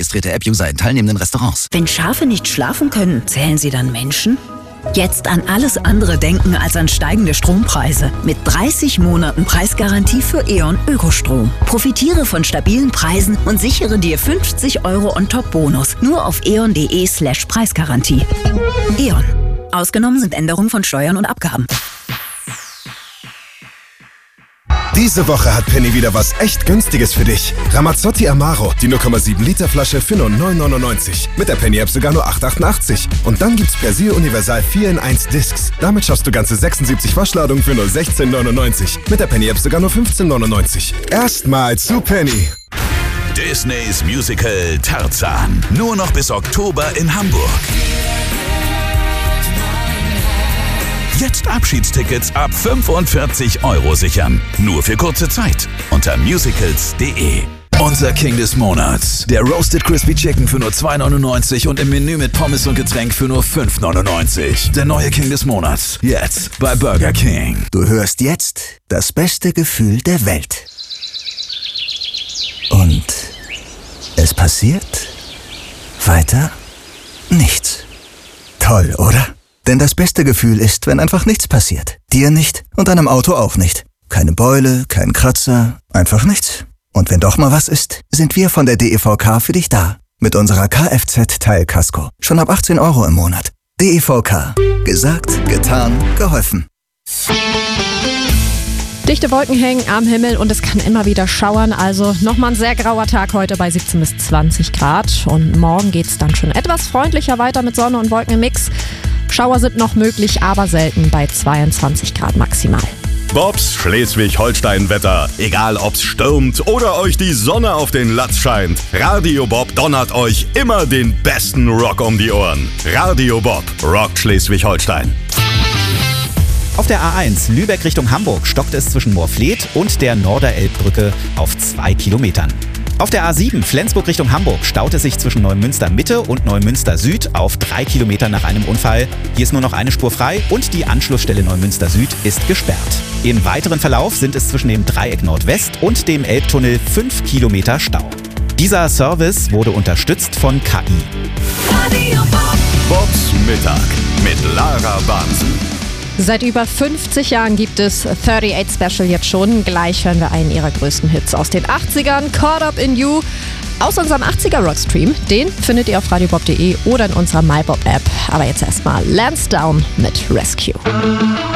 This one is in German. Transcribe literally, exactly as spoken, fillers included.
registrierte App-User in teilnehmenden Restaurants. Wenn Schafe nicht schlafen können, zählen sie dann Menschen? Jetzt an alles andere denken als an steigende Strompreise. Mit dreißig Monaten Preisgarantie für E.ON Ökostrom. Profitiere von stabilen Preisen und sichere dir fünfzig Euro On-Top-Bonus. Nur auf eon.de slash Preisgarantie. E.ON. Ausgenommen sind Änderungen von Steuern und Abgaben. Diese Woche hat Penny wieder was echt Günstiges für dich. Ramazzotti Amaro, die null Komma sieben Liter Flasche für nur neun neunundneunzig. Mit der Penny-App sogar nur acht achtundachtzig. Und dann gibt's Persil Universal vier in eins Discs. Damit schaffst du ganze sechsundsiebzig Waschladungen für nur sechzehn neunundneunzig. Mit der Penny-App sogar nur fünfzehn neunundneunzig. Erstmal zu Penny. Disneys Musical Tarzan. Nur noch bis Oktober in Hamburg. Jetzt Abschiedstickets ab fünfundvierzig Euro sichern. Nur für kurze Zeit. Unter musicals punkt de. Unser King des Monats. Der Roasted Crispy Chicken für nur zwei neunundneunzig und im Menü mit Pommes und Getränk für nur fünf neunundneunzig. Der neue King des Monats. Jetzt bei Burger King. Du hörst jetzt das beste Gefühl der Welt. Und es passiert weiter nichts. Toll, oder? Denn das beste Gefühl ist, wenn einfach nichts passiert. Dir nicht und deinem Auto auch nicht. Keine Beule, kein Kratzer, einfach nichts. Und wenn doch mal was ist, sind wir von der D E V K für dich da. Mit unserer Kfz-Teilkasko. Schon ab achtzehn Euro im Monat. D E V K. Gesagt, getan, geholfen. Dichte Wolken hängen am Himmel und es kann immer wieder schauern. Also nochmal ein sehr grauer Tag heute bei siebzehn bis zwanzig Grad. Und morgen geht's dann schon etwas freundlicher weiter mit Sonne und Wolken im Mix. Schauer sind noch möglich, aber selten bei zweiundzwanzig Grad maximal. Bobs Schleswig-Holstein-Wetter. Egal ob's stürmt oder euch die Sonne auf den Latz scheint. Radio Bob donnert euch immer den besten Rock um die Ohren. Radio Bob rockt Schleswig-Holstein. Auf der A eins Lübeck Richtung Hamburg stockt es zwischen Moorfleet und der Norderelbbrücke auf zwei Kilometern. Auf der A sieben Flensburg Richtung Hamburg staut es sich zwischen Neumünster Mitte und Neumünster Süd auf drei Kilometern nach einem Unfall. Hier ist nur noch eine Spur frei und die Anschlussstelle Neumünster Süd ist gesperrt. Im weiteren Verlauf sind es zwischen dem Dreieck Nordwest und dem Elbtunnel fünf Kilometer Stau. Dieser Service wurde unterstützt von K I. Bobs Mittag mit Lara Bansen. Seit über fünfzig Jahren gibt es achtundachtzig Special jetzt schon. Gleich hören wir einen ihrer größten Hits aus den achtzigern, Caught Up in You. Aus unserem achtziger-Rockstream. Den findet ihr auf radiobob punkt de oder in unserer MyBob-App. Aber jetzt erstmal Lansdowne mit Rescue.